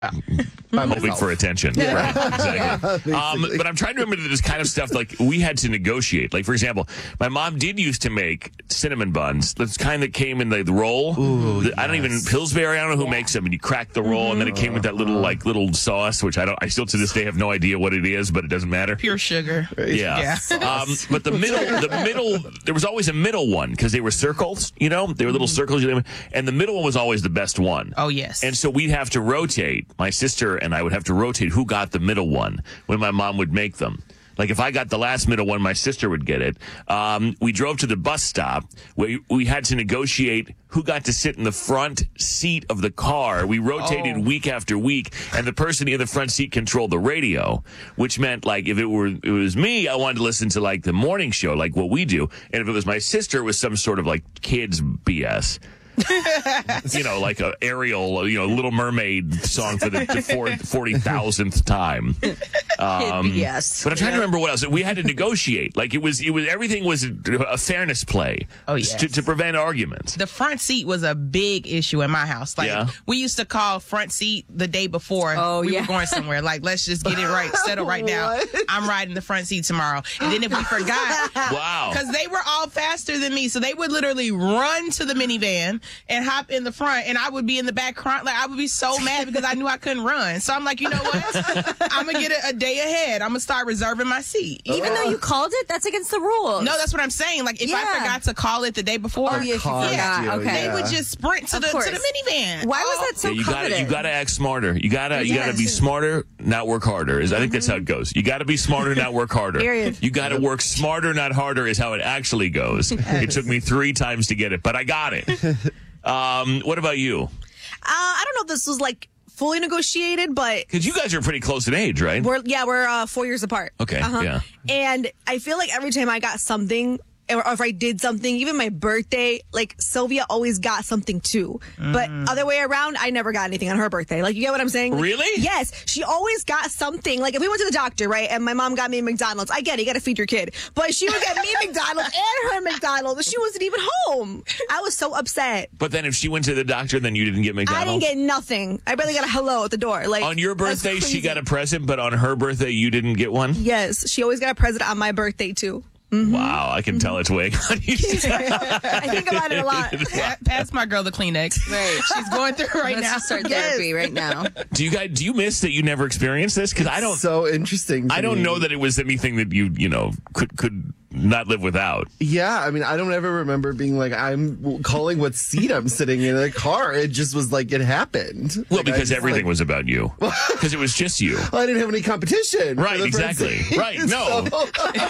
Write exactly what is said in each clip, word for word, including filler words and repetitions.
I'm hoping for attention. Right, exactly. Um, but I'm trying to remember this kind of stuff like we had to negotiate. Like, for example, my mom did used to make cinnamon buns. That's kind that came in the, the roll. Ooh, the, I don't even, Pillsbury, I don't know who Yeah. makes them. And you crack the roll, and then it came with that little, like, little sauce, which I don't, I still to this day have no idea what it is, but it doesn't matter. Pure sugar. Yeah. Um, but the middle, the middle, there was always a middle one because they were circles, you know? They were little circles. And the middle one was always the best one. Oh, yes. And so we'd have to rotate. My sister and I would have to rotate who got the middle one when my mom would make them. Like if I got the last middle one, my sister would get it. Um, we drove to the bus stop where we had to negotiate who got to sit in the front seat of the car. We rotated Oh. week after week, and the person in the front seat controlled the radio, which meant like if it were it was me, I wanted to listen to like the morning show, like what we do, and if it was my sister, it was some sort of like kids B S. You know, like a Ariel, you know, Little Mermaid song for the, the forty thousandth time. Um, yes. But I'm trying to remember what else. We had to negotiate. Like it was, it was everything was a fairness play. Oh, yes. to, to prevent arguments. The front seat was a big issue in my house. Like Yeah. we used to call front seat the day before Oh, we yeah. were going somewhere. Like, let's just get it right, settle right now. What? I'm riding the front seat tomorrow. And then if we forgot, Wow. because they were all faster than me, so they would literally run to the minivan and hop in the front, and I would be in the back crying. Like I would be so mad because I knew I couldn't run. So I'm like, you know what? I'm gonna get it a day ahead. I'm gonna start reserving my seat. Even though you called it, that's against the rules. No, that's what I'm saying. Like if I Yeah. forgot to call it the day before, Oh, yeah, if you Caused forgot. you, Okay. they yeah. would just sprint to Of the to course. the minivan. Why was Oh. that so Yeah, you got to coveted? you got to act smarter. You got to you got to be Yes. smarter, not work harder. Is I think that's how it goes. You got to be smarter, not work harder. Period. You got to work smarter, not harder. Is how it actually goes. It took me three times to get it, but I got it. Um, what about you? Uh, I don't know if this was like fully negotiated, but Because you guys are pretty close in age, right? we're yeah we're uh, four years apart. Okay, Uh-huh. yeah. And I feel like every time I got something, or if I did something, even my birthday, like Sylvia always got something too. But other way around, I never got anything on her birthday. Like, you get what I'm saying? Like, Really? yes. She always got something. Like, if we went to the doctor, right, and my mom got me McDonald's, I get it, you got to feed your kid. But she would get me McDonald's and her McDonald's, and she wasn't even home. I was so upset. But then if she went to the doctor, then you didn't get I McDonald's? didn't get nothing. I barely got a hello at the door. Like, On your that's birthday, she crazy. got a present, but on her birthday, you didn't get one? Yes, she always got a present on my birthday too. Wow, I can tell it's weighing on you. I think about it a lot. Pa- Pass my girl the Kleenex. Right. She's going through it right Let's now. just start Yes. therapy right now. Do you guys, do you miss that you never experienced this? Because I don't, So interesting. to I don't me. know that it was anything that you, you know, could, could not live without. Yeah, I mean, I don't ever remember being like, I'm calling what seat I'm sitting in a car. It just was like, it happened. Well, Like, I because just, everything like, was about you. Because it was just you. Well, I didn't have any competition. for Right, the front exactly. seat. Right, no. So,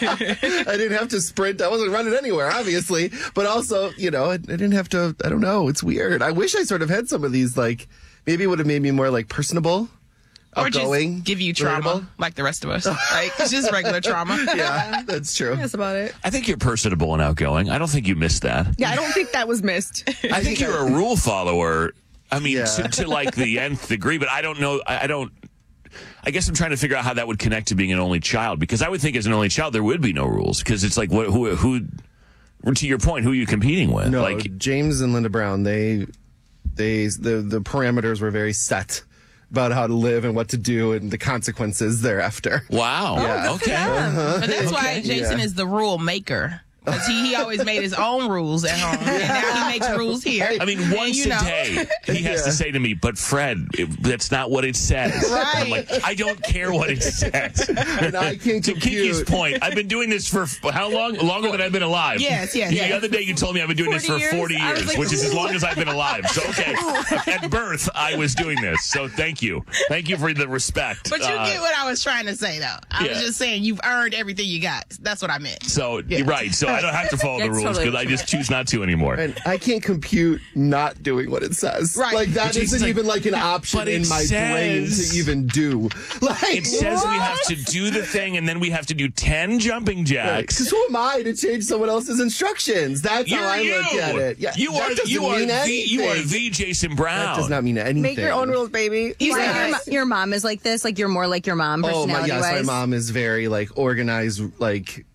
I didn't have to sprint. I wasn't running anywhere, obviously. But also, you know, I, I didn't have to, I don't know. It's weird. I wish I sort of had some of these, like, maybe it would have made me more, like, personable, Or outgoing. just give you trauma relatable. like the rest of us. Like, it's just regular trauma. Yeah, that's true. That's about it. I think you're personable and outgoing. I don't think you missed that. Yeah, I don't think that was missed. I think you're a rule follower. I mean, Yeah. to, to like the nth degree, but I don't know. I, I don't. I guess I'm trying to figure out how that would connect to being an only child, because I would think as an only child there would be no rules, because it's like what who who. To your point, who are you competing with? No, Like, James and Linda Brown, they, they, the, the parameters were very set about how to live and what to do and the consequences thereafter. wow. Yeah. Okay. But that's why Jason Yeah. is the rule maker. Because he, he always made his own rules at home. And now he makes rules here. I mean, And, once you know, a day, he has to say to me, "But Fred, it, that's not what it says." Right. I'm like, I don't care what it says. And I can't To Kiki's compute. point, I've been doing this for f- how long? Longer than I've been alive. Yes, yes, The yes. other day you told me I've been doing this for forty years? forty I was years, like, which is as long as I've been alive. So, okay. At birth, I was doing this. So, thank you. Thank you for the respect. But you Uh, get what I was trying to say, though. I yeah. was just saying you've earned everything you got. That's what I meant. So, you're right. So, I don't have to follow the That's rules totally because I just choose not to anymore. And I can't compute not doing what it says. Right. Like, that But Jason's isn't like, even like an option but it in my brain says- to even do. Like, It says we have to do the thing, and then we have to do ten jumping jacks. Because who am I to change someone else's instructions? That's You're how I you. look at it. Yeah, you that are doesn't you are mean the anything. you are the Jason Brown. That does not mean anything. Make your own rules, baby. You Yes. say your, mo- your mom is like this, like you're more like your mom Oh my, personality yes, my wise. mom is very like organized, like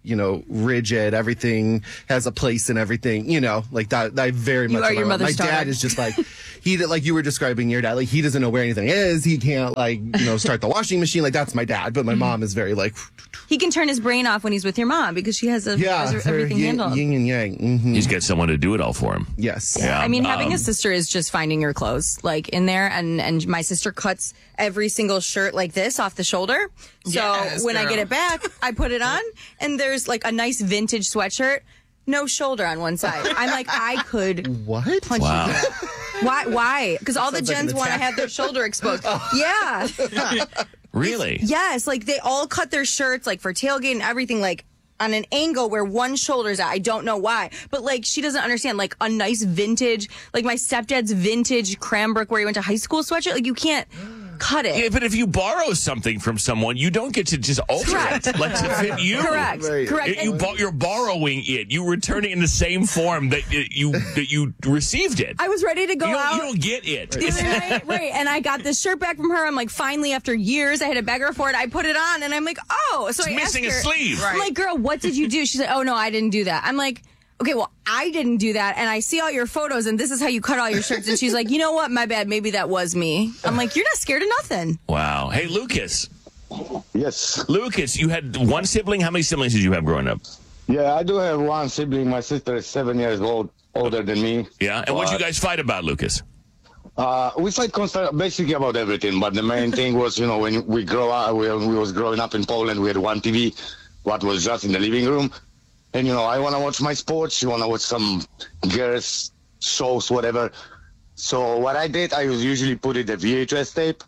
you know, rigid. Everything has a place in everything, you know, like that. I very You much. are your my mother's My dad daughter. is just like, he, like you were describing your dad, like he doesn't know where anything is. He can't like, you know, start the washing machine. Like that's my dad. But my mom is very like, He can turn his brain off when he's with your mom because she has, a, yeah, has her everything yin, handled. yin and yang. hmm He's got someone to do it all for him. Yes. Yeah. I mean, having Um, a sister is just finding your clothes, like in there, and and my sister cuts every single shirt like this off the shoulder. So Yes, when I girl. get it back, I put it on, and there's like a nice vintage sweatshirt, no shoulder on one side. I'm like, I could What? punch Wow. you. through it. Why? Why? Because all the Sounds like an gens want to attack. have their shoulder exposed. Yeah. Really? Yes, like they all cut their shirts like for tailgate and everything like on an angle where one shoulder's at. I don't know why. But like she doesn't understand like a nice vintage, like my stepdad's vintage Cranbrook where he went to high school sweatshirt, like you can't cut it. Yeah, but if you borrow something from someone, you don't get to just alter Correct. it like to fit you. Correct. Right. Correct. It- you And- bo- you're borrowing it. You return it in the same form that it, you that you received it. I was ready to go you, don't, out. you don't get it. right, right. And I got this shirt back from her. I'm like, finally, after years, I had to beg her for it. I put it on, and I'm like, oh. So It's I missing a asked her, sleeve. I'm like, girl, what did you do? She said, oh, no, I didn't do that. I'm like, okay, well, I didn't do that. And I see all your photos, and this is how you cut all your shirts. And she's like, you know what? My bad. Maybe that was me. I'm like, you're not scared of nothing. Wow. Hey, Lucas. Yes. Lucas, you had one sibling. How many siblings did you have growing up? Yeah, I do have one sibling. My sister is seven years old, older than me. Yeah. And what'd you But, guys fight about, Lucas? Uh, we fight constant, basically about everything. But the main thing was, you know, when we grow up, when we was growing up in Poland, we had one T V, what was just in the living room. And, you know, I want to watch my sports. You want to watch some girls shows, whatever. So what I did, I usually put it a V H S tape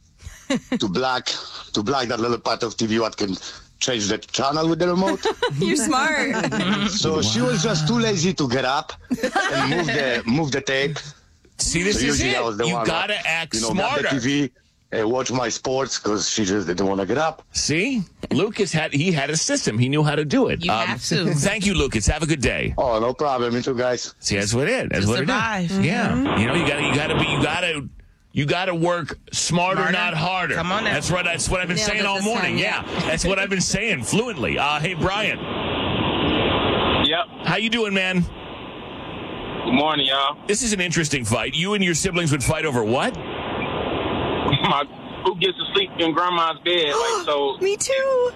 to black, to black that little part of T V what can change the channel with the remote. You're smart. So she was just too lazy to get up and move the move the tape. See, this So is usually it. I was the You one, gotta uh, act you know, grab smarter. the T V, and watch my sports because she just didn't want to get up. See, Lucas had he had a system. He knew how to do it. You have to. Thank you, Lucas. Have a good day. Oh, no problem. You two guys. See, that's what it is. That's To what survive. it is. Yeah, you know, you gotta, you gotta be, you gotta, you gotta work smarter, Smarter. not harder. Come on now. That's what that's what I've been Nailed saying it all this morning. time, yeah. yeah. That's what I've been saying fluently. Uh, hey, Brian, Yep. how you doing, man? Good morning, y'all. This is an interesting fight. You and your siblings would fight over what? My, who gets to sleep in grandma's bed? Like so. Me too.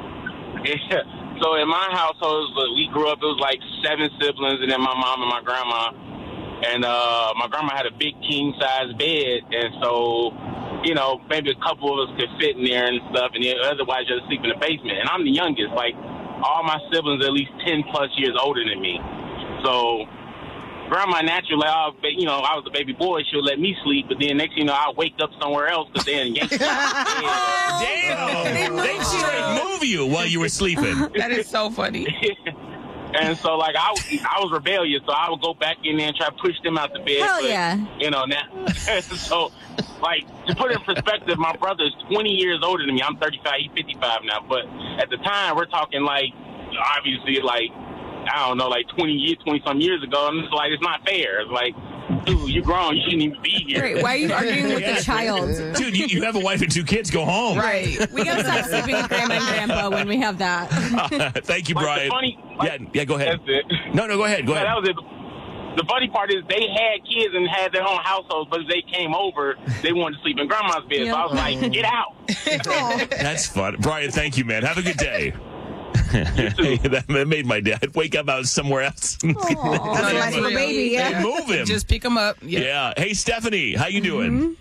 So in my household, it was- we grew up. It was like seven siblings, and then my mom and my grandma. And uh, my grandma had a big king size bed, and so you know maybe a couple of us could fit in there and stuff, and then otherwise just sleep in the basement. And I'm the youngest. Like all my siblings, are at least ten plus years older than me. So grandma naturally, I, you know, I was a baby boy. She'll let me sleep, but then next thing you know, I wake up somewhere else because then yank me out of the Damn, they straight move you while you were sleeping. That is so funny. bed. And so, like, I, I was rebellious, so I would go back in there and try to push them out the bed. Hell but, yeah. You know, now, so, like, to put it in perspective, my brother is twenty years older than me. I'm thirty-five, he's fifty-five now. But at the time, we're talking, like, obviously, like, I don't know, like twenty years, twenty-some years ago. And it's like, it's not fair. It's like, dude, you're grown. You shouldn't even be here. Great. Why are you arguing with Yeah. the child? Dude, you, you have a wife and two kids. Go home. Right. We gotta stop sleeping with grandma and grandpa when we have that. Thank you, Like, the Brian. funny- yeah, yeah. Go ahead. That's it. No, no. Go ahead. Go Yeah, ahead. that was it. The funny part is they had kids and had their own households, but as they came over, they wanted to sleep in grandma's bed. So I was like, get out. That's fun. Brian, thank you, man. Have a good day. Hey, that made my dad wake up out somewhere else. No, That's a nice little baby, They yeah. move him. Just pick them up. Yeah. Yeah. Hey, Stephanie, how you doing? Mm-hmm.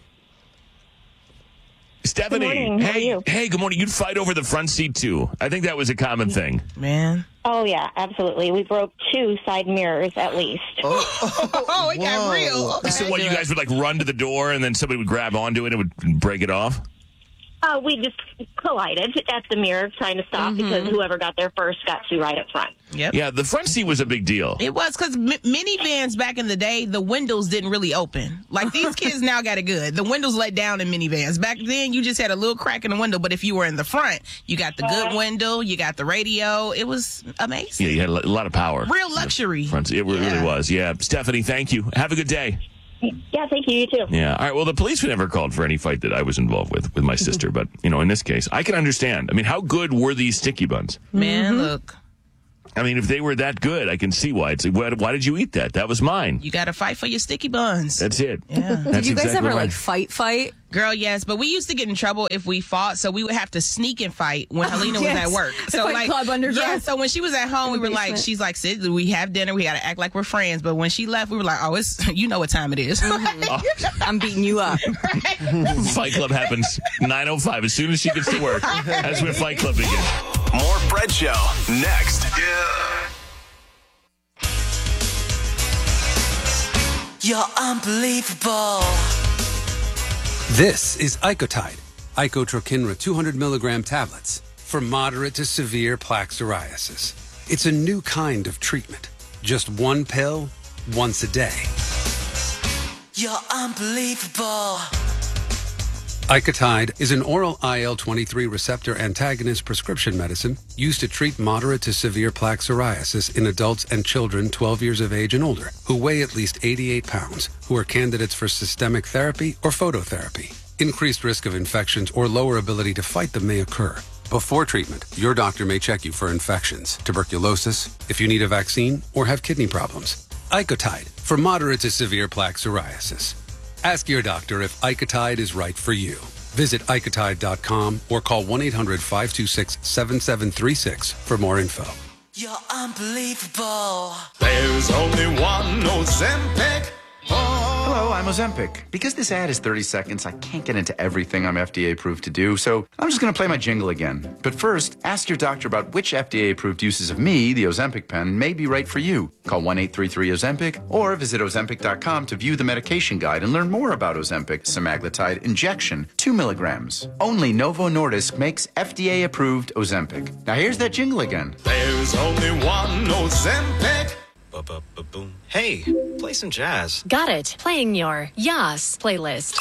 Stephanie, Good morning. How are hey, you? hey, good morning. You'd fight over the front seat too. I think that was a common thing. Man. Oh, yeah, absolutely. We broke two side mirrors at least. Oh, it got Whoa. real. Okay. So what, you guys would like run to the door and then somebody would grab onto it and would break it off? Uh, we just collided at the mirror trying to stop because whoever got there first got to right up front. Yep. Yeah, the front seat was a big deal. It was because m- minivans back in the day, the windows didn't really open. Like these kids now got it good. The windows let down in minivans. Back then, you just had a little crack in the window. But if you were in the front, you got the good window, you got the radio. It was amazing. Yeah, you had a lot of power. Real luxury. Front seat. It really Yeah. was. Yeah. Stephanie, thank you. Have a good day. Yeah, thank you. You too. Yeah. All right. Well, the police were never called for any fight that I was involved with with my sister, but you know, in this case, I can understand. I mean, how good were these sticky buns? Man, look. I mean, if they were that good, I can see why. It's like, why, why did you eat that? That was mine. You got to fight for your sticky buns. That's it. Yeah. That's Did you guys exactly ever right. like fight fight? Girl, yes, but we used to get in trouble if we fought, so we would have to sneak and fight when Helena yes. was at work. So Fight like, Club Underground. yeah. So when she was at home, we were like, basement. she's like, "Sid, we have dinner. We got to act like we're friends." But when she left, we were like, "Oh, it's you know what time it is." I'm beating you up. Fight Club happens nine oh five. As soon as she gets to work, that's when Fight Club begins. More Fred Show next. You're unbelievable. This is Icotide, Icotrokinra two hundred milligram tablets for moderate to severe plaque psoriasis. It's a new kind of treatment. Just one pill, once a day. You're unbelievable. Icotide is an oral I L twenty-three receptor antagonist prescription medicine used to treat moderate to severe plaque psoriasis in adults and children twelve years of age and older who weigh at least eighty-eight pounds, who are candidates for systemic therapy or phototherapy. Increased risk of infections or lower ability to fight them may occur. Before treatment, your doctor may check you for infections, tuberculosis, if you need a vaccine, or have kidney problems. Icotide for moderate to severe plaque psoriasis. Ask your doctor if Icotide is right for you. Visit Icotide dot com or call one eight hundred five two six seven seven three six for more info. You're unbelievable. There's only one Ozempic. Hello, I'm Ozempic. Because this ad is thirty seconds, I can't get into everything I'm F D A approved to do, so I'm just going to play my jingle again. But first, ask your doctor about which F D A approved uses of me, the Ozempic pen, may be right for you. Call one eight three three Ozempic or visit Ozempic dot com to view the medication guide and learn more about Ozempic semaglutide injection, two milligrams. Only Novo Nordisk makes F D A approved Ozempic. Now here's that jingle again. There's only one Ozempic. Ba-ba-ba-boom. Hey, play some jazz. Got it. Playing your Yas playlist.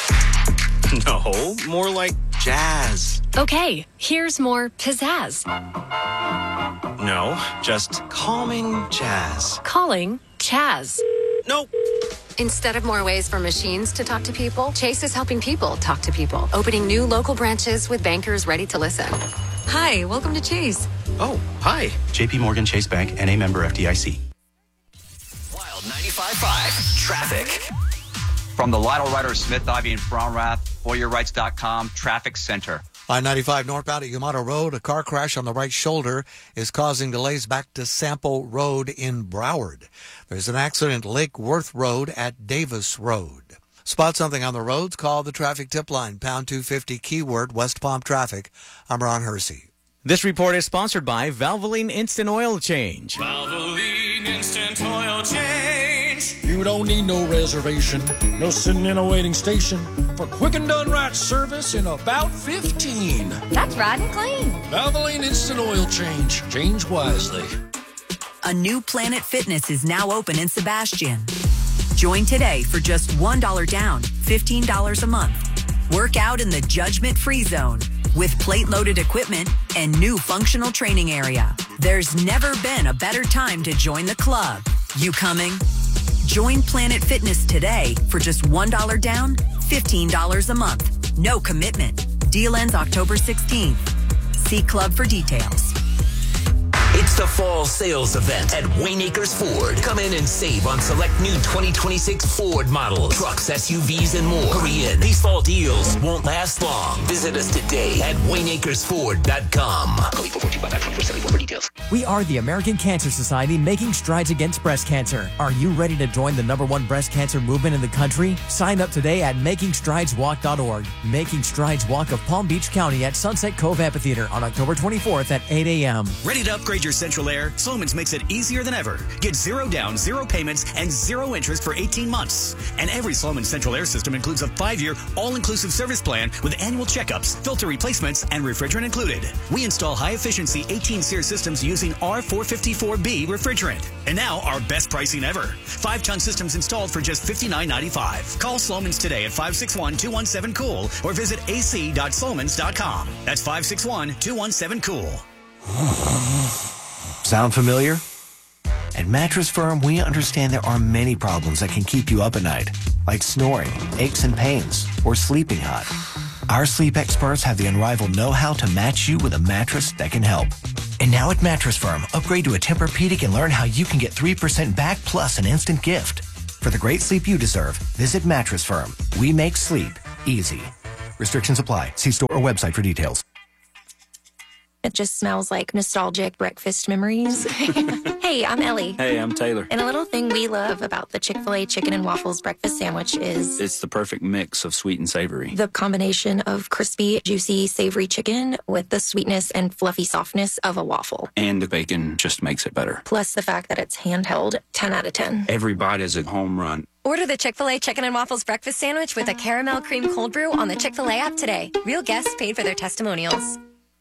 No, more like jazz. Okay, here's more pizzazz. No, just calming jazz. Calling Chaz. Nope. Instead of more ways for machines to talk to people, Chase is helping people talk to people, opening new local branches with bankers ready to listen. Hi, welcome to Chase. Oh, hi. J P Morgan Chase Bank, N A member F D I C. ninety-five point five Traffic. From the Lidl Rider Smith, Ivy, and Brownrath, for your rights dot com Traffic Center. I ninety-five northbound at Yamato Road, a car crash on the right shoulder is causing delays back to Sample Road in Broward. There's an accident Lake Worth Road at Davis Road. Spot something on the roads, call the traffic tip line, pound two fifty, keyword West Palm Traffic. I'm Ron Hersey. This report is sponsored by Valvoline Instant Oil Change. Valvoline Instant Oil Change. You don't need no reservation, no sitting in a waiting station for quick and done right service in about fifteen. That's right and clean. Valvoline Instant Oil Change. Change wisely. A new Planet Fitness is now open in Sebastian. Join today for just one dollar down, fifteen dollars a month. Work out in the judgment-free zone with plate-loaded equipment and new functional training area. There's never been a better time to join the club. You coming? Join Planet Fitness today for just one dollar down, fifteen dollars a month. No commitment. Deal ends October sixteenth. See club for details. It's the fall sales event at Wayne Acres Ford. Come in and save on select new twenty twenty-six Ford models, trucks, S U Vs, and more. Hurry in. These fall deals won't last long. Visit us today at Wayne Acres Ford dot com. Call eight four four two five five four seven four for details. We are the American Cancer Society, making strides against breast cancer. Are you ready to join the number one breast cancer movement in the country? Sign up today at making strides walk dot org. Making Strides Walk of Palm Beach County at Sunset Cove Amphitheater on October twenty-fourth at eight a.m. Ready to upgrade your central air? Sloman's makes it easier than ever. Get zero down, zero payments, and zero interest for eighteen months. And every Sloman central air system includes a five-year, all-inclusive service plan with annual checkups, filter replacements, and refrigerant included. We install high-efficiency eighteen SEER systems using R four fifty-four B refrigerant. And now, our best pricing ever. Five-ton systems installed for just fifty-nine ninety-five. Call Sloman's today at five six one, two one seven, cool or visit a c dot slomans dot com. That's five six one, two one seven, cool. Sound familiar? At Mattress Firm, we understand there are many problems that can keep you up at night, like snoring, aches and pains, or sleeping hot. Our sleep experts have the unrivaled know-how to match you with a mattress that can help. And now at Mattress Firm, upgrade to a Tempur-Pedic and learn how you can get three percent back plus an instant gift. For the great sleep you deserve, visit Mattress Firm. We make sleep easy. Restrictions apply. See store or website for details. It just smells like nostalgic breakfast memories. Hey, I'm Ellie. Hey, I'm Taylor. And a little thing we love about the Chick-fil-A chicken and waffles breakfast sandwich is It's the perfect mix of sweet and savory. the combination of crispy, juicy, savory chicken with the sweetness and fluffy softness of a waffle. And the bacon just makes it better. Plus the fact that it's handheld, ten out of ten. Every bite is a home run. Order the Chick-fil-A Chicken and Waffles Breakfast Sandwich with a caramel cream cold brew on the Chick-fil-A app today. Real guests paid for their testimonials.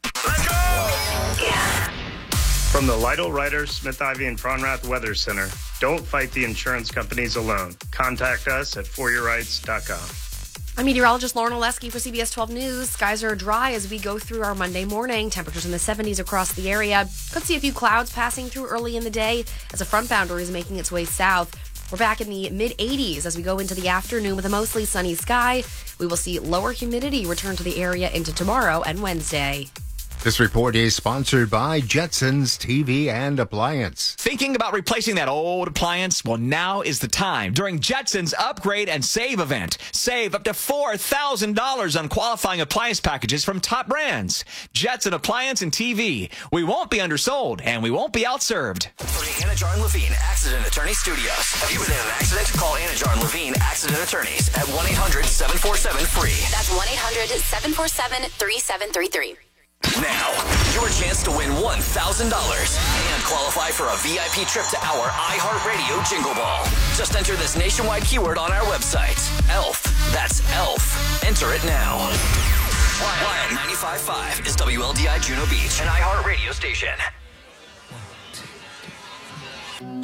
From the Lytle Ryder, Smith Ivy, and Fronrath Weather Center, don't fight the insurance companies alone. Contact us at for your rights dot com. I'm meteorologist Lauren Oleski for C B S twelve News. Skies are dry as we go through our Monday morning. Temperatures in the seventies across the area. Could see a few clouds passing through early in the day as a front boundary is making its way south. We're back in the mid eighties as we go into the afternoon with a mostly sunny sky. We will see lower humidity return to the area into tomorrow and Wednesday. This report is sponsored by Jetson's T V and Appliance. Thinking about replacing that old appliance? Well, now is the time. During Jetson's Upgrade and Save event, save up to four thousand dollars on qualifying appliance packages from top brands. Jetson Appliance and T V. We won't be undersold, and we won't be outserved. For the Anajar and Levine Accident Attorney Studios. Have you been in an accident? Call Anajar and Levine Accident Attorneys at one eight hundred seven four seven free. That's one eight hundred seven four seven three seven three three. Now, your chance to win one thousand dollars and qualify for a V I P trip to our iHeartRadio Jingle Ball. Just enter this nationwide keyword on our website. ELF. That's ELF. Enter it now. Wild ninety-five point five is W L D I Juno Beach, an iHeartRadio station.